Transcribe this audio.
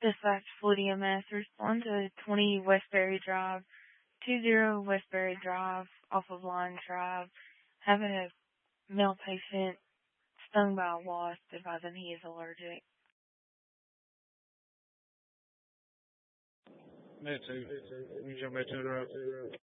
Dispatch Fleet EMS. Respond to 20 Westbury Drive, 20 Westbury Drive, off of Line Drive. Having a male patient stung by a wasp, advising he is allergic. Me too. You jump back to the road.